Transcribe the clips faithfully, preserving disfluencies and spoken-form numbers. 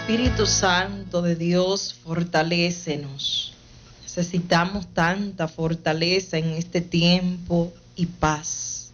Espíritu Santo de Dios, fortalécenos. Necesitamos tanta fortaleza en este tiempo y paz.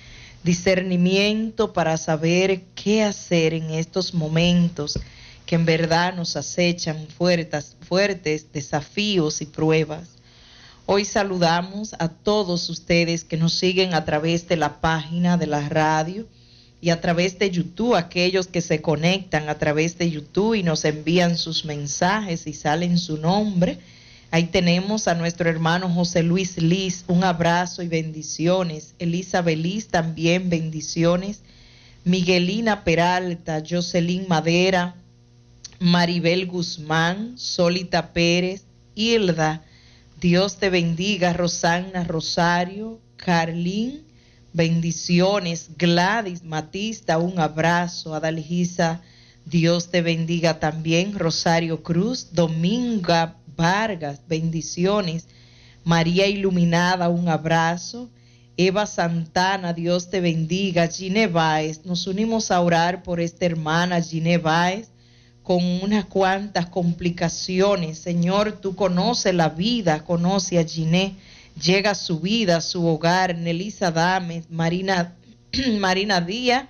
Discernimiento para saber qué hacer en estos momentos que en verdad nos acechan fuertes, fuertes desafíos y pruebas. Hoy saludamos a todos ustedes que nos siguen a través de la página de la radio y a través de YouTube, aquellos que se conectan a través de YouTube y nos envían sus mensajes y salen su nombre. Ahí tenemos a nuestro hermano José Luis Liz, un abrazo y bendiciones. Elizabeth Liz también bendiciones. Miguelina Peralta, Jocelyn Madera, Maribel Guzmán, Solita Pérez, Hilda, Dios te bendiga, Rosana Rosario, Carlín, bendiciones, Gladys Matista, un abrazo, Adalgisa, Dios te bendiga también, Rosario Cruz, Dominga Vargas, bendiciones, María Iluminada, un abrazo, Eva Santana, Dios te bendiga, Gine Báez, nos unimos a orar por esta hermana Gine Báez, con unas cuantas complicaciones. Señor, tú conoces la vida, conoce a Gine, llega a su vida, a su hogar. Nelisa Dames, Marina, Marina Díaz,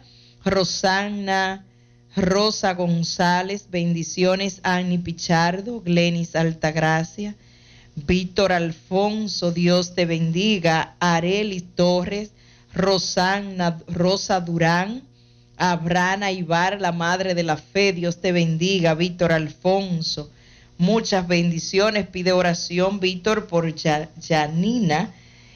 Rosana, Rosa González, bendiciones, Annie Pichardo, Glenis Altagracia, Víctor Alfonso, Dios te bendiga, Arelis Torres, Rosana, Rosa Durán, Abrana Ibar, la madre de la fe, Dios te bendiga, Víctor Alfonso, muchas bendiciones, pide oración, Víctor, por Janina,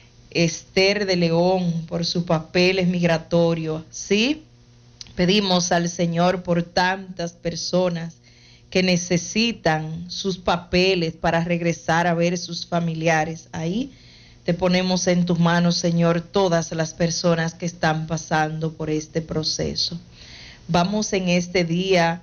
Esther de León, por sus papeles migratorios, ¿sí? Pedimos al Señor por tantas personas que necesitan sus papeles para regresar a ver sus familiares. Ahí te ponemos en tus manos, Señor, todas las personas que están pasando por este proceso. Vamos en este día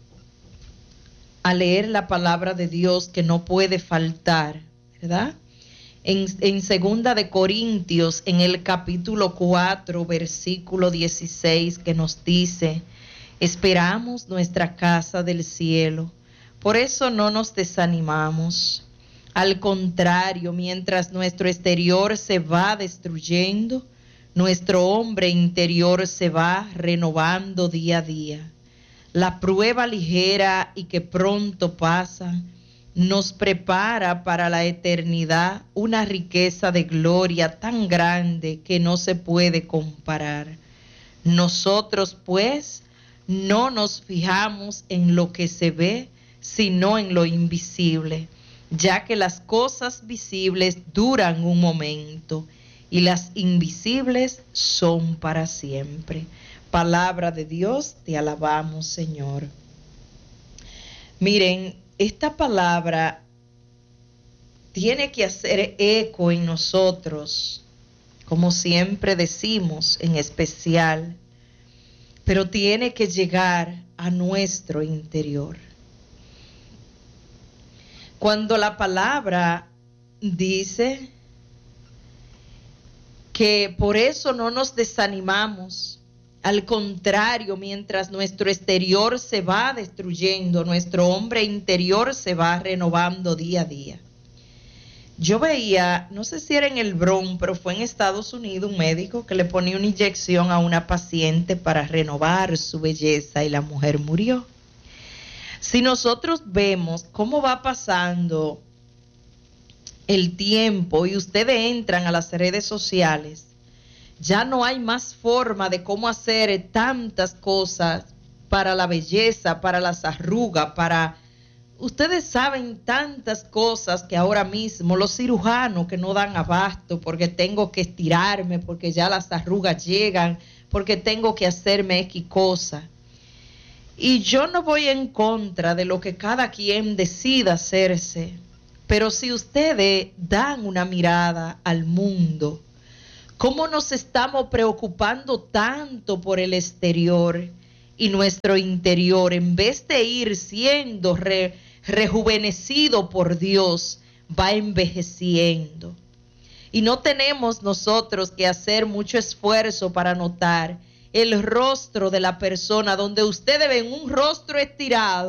a leer la palabra de Dios que no puede faltar, ¿verdad? En, en segunda de Corintios, en el capítulo cuatro, versículo dieciséis, que nos dice: esperamos nuestra casa del cielo, por eso no nos desanimamos. Al contrario, mientras nuestro exterior se va destruyendo, nuestro hombre interior se va renovando día a día. La prueba ligera y que pronto pasa nos prepara para la eternidad una riqueza de gloria tan grande que no se puede comparar. Nosotros, pues, no nos fijamos en lo que se ve, sino en lo invisible, ya que las cosas visibles duran un momento y las invisibles son para siempre. Palabra de Dios, te alabamos, Señor. Miren, esta palabra tiene que hacer eco en nosotros, como siempre decimos, en especial, pero tiene que llegar a nuestro interior. Cuando la palabra dice que por eso no nos desanimamos, al contrario, mientras nuestro exterior se va destruyendo, nuestro hombre interior se va renovando día a día. Yo veía, no sé si era en el Bronx, pero fue en Estados Unidos, un médico que le ponía una inyección a una paciente para renovar su belleza y la mujer murió. Si nosotros vemos cómo va pasando el tiempo y ustedes entran a las redes sociales, ya no hay más forma de cómo hacer tantas cosas para la belleza, para las arrugas, para... Ustedes saben tantas cosas que ahora mismo los cirujanos que no dan abasto porque tengo que estirarme, porque ya las arrugas llegan, porque tengo que hacerme X cosa. Y yo no voy en contra de lo que cada quien decida hacerse, pero si ustedes dan una mirada al mundo, ¿cómo nos estamos preocupando tanto por el exterior y nuestro interior en vez de ir siendo re, rejuvenecido por Dios, va envejeciendo? Y no tenemos nosotros que hacer mucho esfuerzo para notar el rostro de la persona, donde ustedes ven un rostro estirado,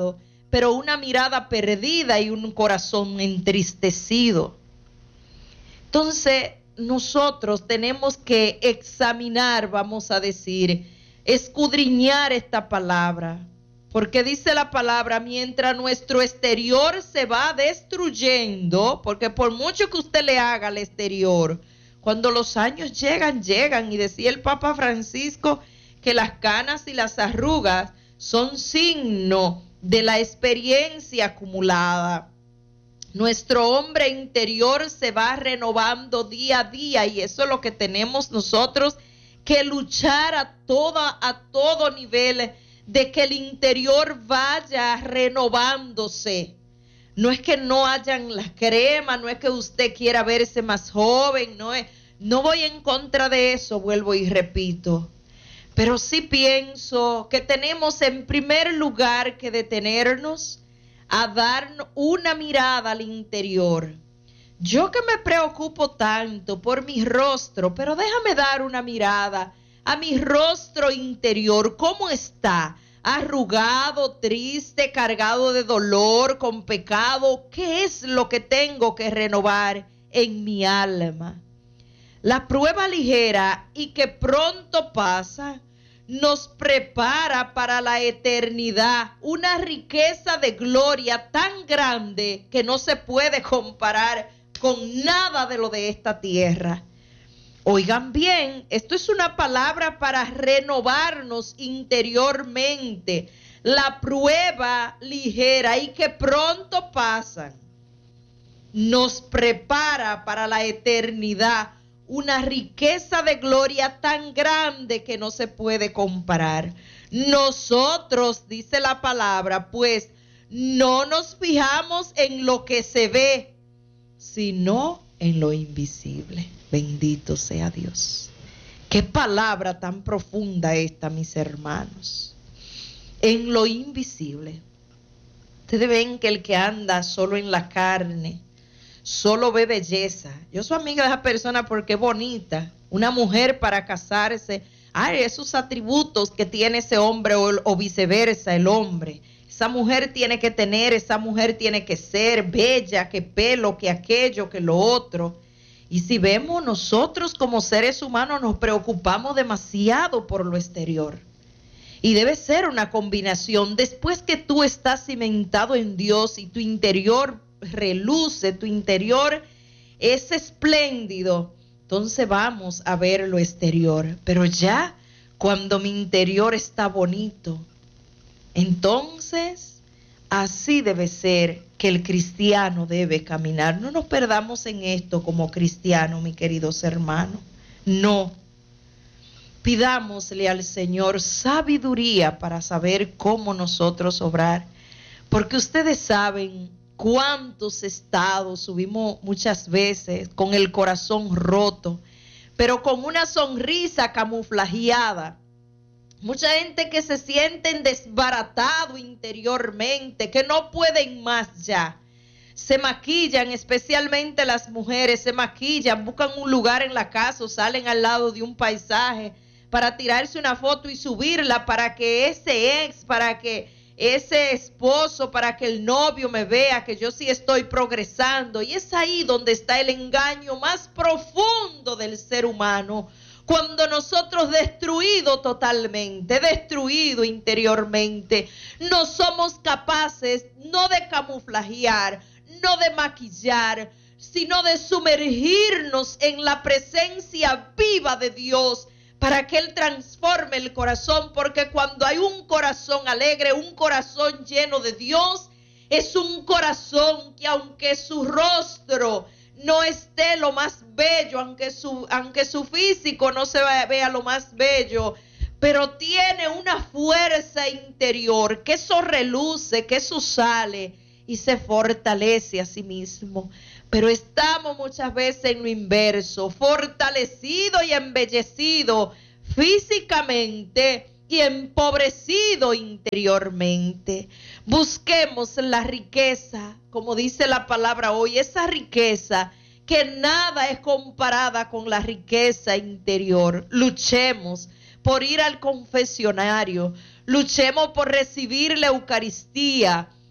pero una mirada perdida y un corazón entristecido. Entonces, nosotros tenemos que examinar, vamos a decir, escudriñar esta palabra. Porque dice la palabra, mientras nuestro exterior se va destruyendo, porque por mucho que usted le haga al exterior, cuando los años llegan, llegan. Y decía el Papa Francisco que las canas y las arrugas son signo de la experiencia acumulada. Nuestro hombre interior se va renovando día a día y eso es lo que tenemos nosotros que luchar a, toda, a todo nivel, de que el interior vaya renovándose. No es que no hayan las cremas, no es que usted quiera verse más joven, no es, no voy en contra de eso, vuelvo y repito. Pero sí pienso que tenemos en primer lugar que detenernos a dar una mirada al interior. Yo que me preocupo tanto por mi rostro, pero déjame dar una mirada a mi rostro interior. ¿Cómo está? Arrugado, triste, cargado de dolor, con pecado. ¿Qué es lo que tengo que renovar en mi alma? La prueba ligera y que pronto pasa nos prepara para la eternidad, una riqueza de gloria tan grande que no se puede comparar con nada de lo de esta tierra. Oigan bien, esto es una palabra para renovarnos interiormente. La prueba ligera y que pronto pasan nos prepara para la eternidad, una riqueza de gloria tan grande que no se puede comparar. Nosotros, dice la palabra, pues no nos fijamos en lo que se ve, sino en lo invisible. Bendito sea Dios. Qué palabra tan profunda esta, mis hermanos. En lo invisible. Ustedes ven que el que anda solo en la carne, solo ve belleza. Yo soy amiga de esa persona porque es bonita. Una mujer para casarse, ay, esos atributos que tiene ese hombre o, o viceversa el hombre. Esa mujer tiene que tener, esa mujer tiene que ser bella, que pelo, que aquello, que lo otro. Y si vemos, nosotros como seres humanos nos preocupamos demasiado por lo exterior. Y debe ser una combinación. Después que tú estás cimentado en Dios y tu interior reluce, tu interior es espléndido, entonces vamos a ver lo exterior. Pero ya cuando mi interior está bonito, entonces así debe ser que el cristiano debe caminar. No nos perdamos en esto como cristianos, mis queridos hermanos. No. Pidámosle al Señor sabiduría para saber cómo nosotros obrar. Porque ustedes saben cuántos estados subimos muchas veces con el corazón roto, pero con una sonrisa camuflajeada. Mucha gente que se sienten desbaratado interiormente, que no pueden más ya. Se maquillan, especialmente las mujeres, se maquillan, buscan un lugar en la casa o salen al lado de un paisaje para tirarse una foto y subirla para que ese ex, para que ese esposo, para que el novio me vea que yo sí estoy progresando. Y es ahí donde está el engaño más profundo del ser humano. Cuando nosotros destruido totalmente, destruido interiormente, no somos capaces no de camuflajear, no de maquillar, sino de sumergirnos en la presencia viva de Dios para que Él transforme el corazón. Porque cuando hay un corazón alegre, un corazón lleno de Dios, es un corazón que aunque su rostro no esté lo más bello, aunque su, aunque su físico no se vea lo más bello, pero tiene una fuerza interior, que eso reluce, que eso sale y se fortalece a sí mismo. Pero estamos muchas veces en lo inverso, fortalecido y embellecido físicamente y empobrecido interiormente. Busquemos la riqueza, como dice la palabra hoy, esa riqueza que nada es comparada con la riqueza interior. Luchemos por ir al confesionario, luchemos por recibir la Eucaristía,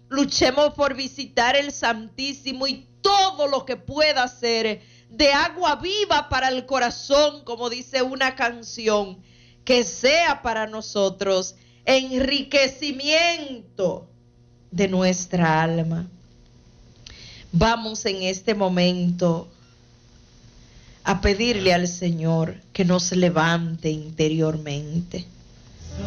luchemos por visitar el Santísimo y todo lo que pueda ser de agua viva para el corazón, como dice una canción, que sea para nosotros enriquecimiento de nuestra alma. Vamos en este momento a pedirle al Señor que nos levante interiormente.